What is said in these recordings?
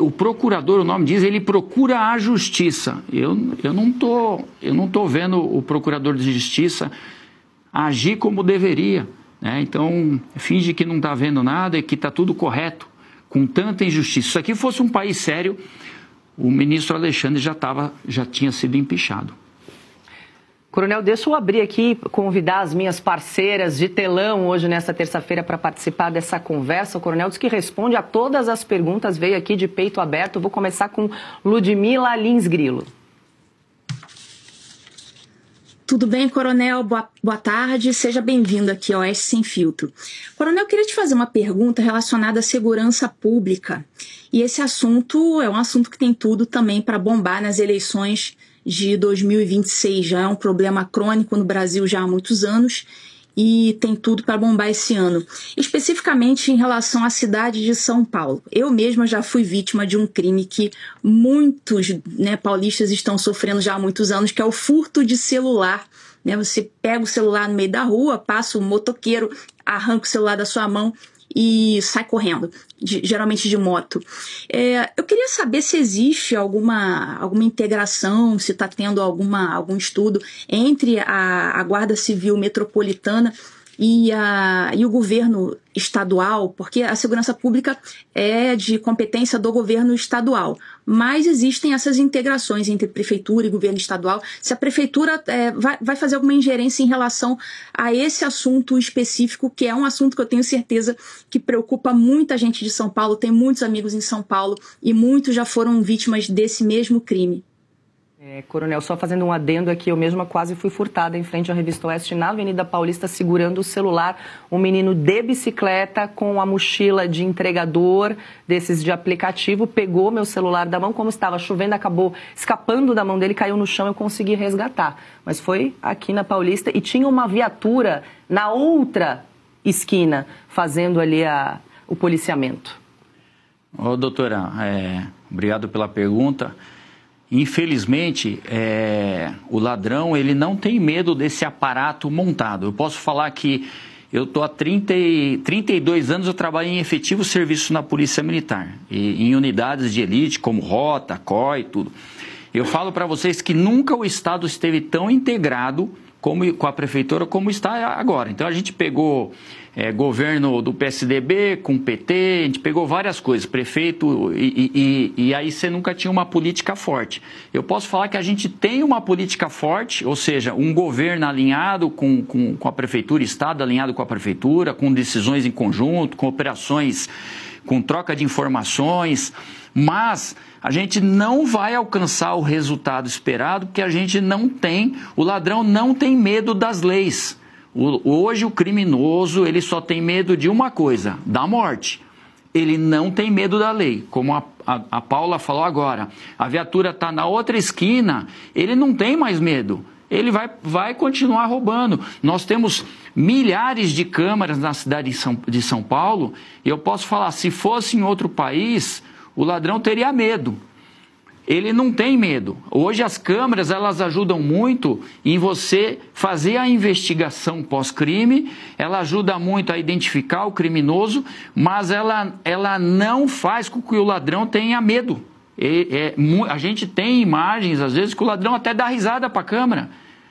o procurador, o nome diz, ele procura a justiça. Eu não tô vendo o procurador de justiça agir como deveria, né? Então, finge que não está vendo nada e que está tudo correto, com tanta injustiça. Se isso aqui fosse um país sério, o ministro Alexandre já tinha sido empichado. Coronel, deixa eu abrir aqui, convidar as minhas parceiras de telão hoje, nessa terça-feira, para participar dessa conversa. O coronel diz que responde a todas as perguntas, veio aqui de peito aberto. Vou começar com Ludmila Lins Grilo. Tudo bem, coronel? Boa tarde, seja bem-vindo aqui ao Oeste Sem Filtro. Coronel, eu queria te fazer uma pergunta relacionada à segurança pública. E esse assunto é um assunto que tem tudo também para bombar nas eleições de 2026. Já é um problema crônico no Brasil já há muitos anos e tem tudo para bombar esse ano. Especificamente em relação à cidade de São Paulo. Eu mesma já fui vítima de um crime que muitos, paulistas estão sofrendo já há muitos anos, que é o furto de celular. Você pega o celular no meio da rua, passa o motoqueiro, arranca o celular da sua mão e sai correndo, geralmente de moto. Eu queria saber se existe alguma integração, se está tendo algum estudo entre a Guarda Civil Metropolitana e o governo estadual, porque a segurança pública é de competência do governo estadual, mas existem essas integrações entre prefeitura e governo estadual. Se a prefeitura vai fazer alguma ingerência em relação a esse assunto específico, que é um assunto que eu tenho certeza que preocupa muita gente de São Paulo, tem muitos amigos em São Paulo e muitos já foram vítimas desse mesmo crime. Coronel, só fazendo um adendo aqui, eu mesma quase fui furtada em frente à Revista Oeste, na Avenida Paulista, segurando o celular. Um menino de bicicleta com a mochila de entregador, desses de aplicativo, pegou meu celular da mão, como estava chovendo, acabou escapando da mão dele, caiu no chão, eu consegui resgatar. Mas foi aqui na Paulista e tinha uma viatura na outra esquina, fazendo ali o policiamento. Doutora, obrigado pela pergunta. Infelizmente, o ladrão ele não tem medo desse aparato montado. Eu posso falar que eu estou há 32 anos, eu trabalho em efetivo serviço na Polícia Militar, e em unidades de elite como Rota, COI e tudo. Eu falo para vocês que nunca o Estado esteve tão integrado com a Prefeitura como está agora. Então a gente pegou governo do PSDB com PT, a gente pegou várias coisas, prefeito, e aí você nunca tinha uma política forte. Eu posso falar que a gente tem uma política forte, ou seja, um governo alinhado com a Prefeitura, Estado alinhado com a Prefeitura, com decisões em conjunto, com operações, com troca de informações, mas a gente não vai alcançar o resultado esperado porque a gente o ladrão não tem medo das leis. Hoje o criminoso, ele só tem medo de uma coisa, da morte. Ele não tem medo da lei, como a Paula falou agora. A viatura está na outra esquina, ele não tem mais medo. Ele vai continuar roubando. Nós temos milhares de câmeras na cidade de São Paulo, e eu posso falar, se fosse em outro país, o ladrão teria medo. Ele não tem medo. Hoje as câmeras, elas ajudam muito em você fazer a investigação pós-crime, ela ajuda muito a identificar o criminoso, mas ela não faz com que o ladrão tenha medo. A gente tem imagens, às vezes, que o ladrão até dá risada para a câmera.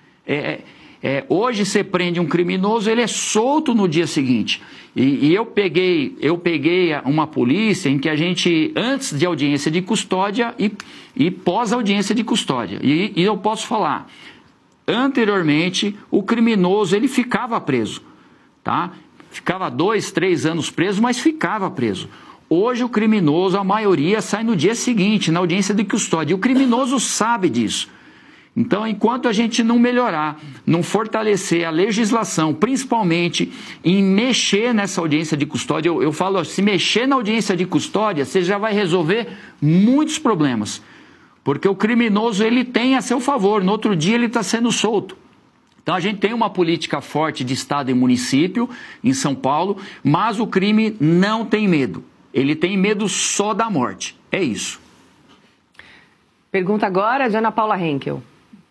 Hoje você prende um criminoso, ele é solto no dia seguinte. E eu peguei uma polícia em que a gente, antes de audiência de custódia e pós-audiência de custódia. E eu posso falar, anteriormente, o criminoso, ele ficava preso, tá? Ficava 2, 3 anos preso, mas ficava preso. Hoje o criminoso, a maioria, sai no dia seguinte, na audiência de custódia. E o criminoso sabe disso. Então, enquanto a gente não melhorar, não fortalecer a legislação, principalmente em mexer nessa audiência de custódia, eu falo, se mexer na audiência de custódia, você já vai resolver muitos problemas. Porque o criminoso, ele tem a seu favor, no outro dia ele está sendo solto. Então, a gente tem uma política forte de Estado e município em São Paulo, mas o crime não tem medo. Ele tem medo só da morte. É isso. Pergunta agora de Ana Paula Henkel.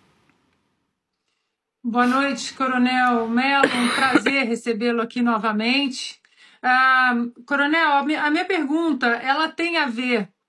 Boa noite, Coronel Mello, um prazer recebê-lo aqui novamente. Coronel, a minha pergunta, ela tem a ver